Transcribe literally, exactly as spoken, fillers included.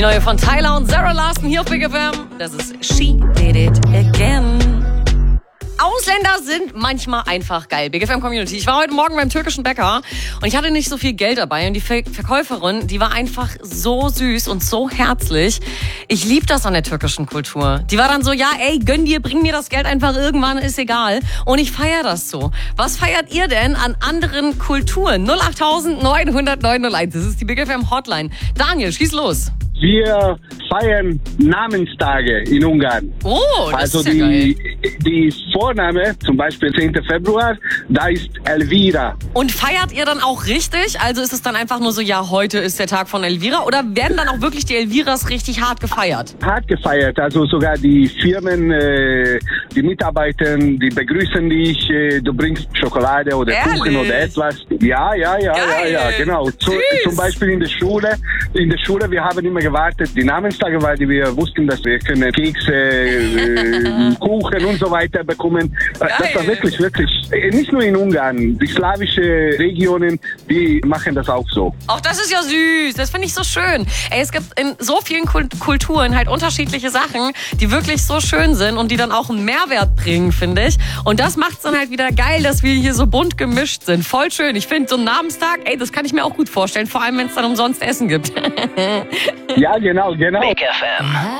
Die neue von Tyler und Sarah Larson hier auf Big F M. Das ist She Did It Again. Ausländer sind manchmal einfach geil. Big F M Community. Ich war heute Morgen beim türkischen Bäcker und ich hatte nicht so viel Geld dabei. Und die Ver- Verkäuferin, die war einfach so süß und so herzlich. Ich liebe das an der türkischen Kultur. Die war dann so, ja, ey, gönn dir, bring mir das Geld einfach irgendwann, ist egal. Und ich feiere das so. Was feiert ihr denn an anderen Kulturen? null acht neun null null neun null eins. Das ist die Big F M Hotline. Daniel, schieß los. Wir feiern Namenstage in Ungarn. Oh, das also ist ja die, geil. die Vorname, zum Beispiel zehnten Februar, da ist Elvira. Und feiert ihr dann auch richtig? Also ist es dann einfach nur so, ja, heute ist der Tag von Elvira? Oder werden dann auch wirklich die Elviras richtig hart gefeiert? Hart gefeiert, also sogar die Firmen, äh, die Mitarbeiter, die begrüßen dich, äh, du bringst Schokolade oder Ehrlich? Kuchen oder etwas. Ja, ja, ja, Geil. ja, ja, genau. So, Süß. zum Beispiel in der Schule, in der Schule, wir haben immer gewartet, die Namenstage, weil wir wussten, dass wir können Kekse, äh, Kuchen und so weiter bekommen. Geil. Das war wirklich, wirklich, nicht nur in Ungarn, die slawische Regionen, die machen das auch so. Auch das ist ja süß. Das finde ich so schön. Ey, es gibt in so vielen Kult- Kulturen halt unterschiedliche Sachen, die wirklich so schön sind und die dann auch einen Mehrwert bringen, finde ich. Und das macht es dann halt wieder geil, dass wir hier so bunt gemischt sind. Voll schön. Ich finde so einen Namenstag, ey, das kann ich mir auch gut vorstellen. Vor allem, wenn es dann umsonst Essen gibt. Ja, genau, genau. Big F M.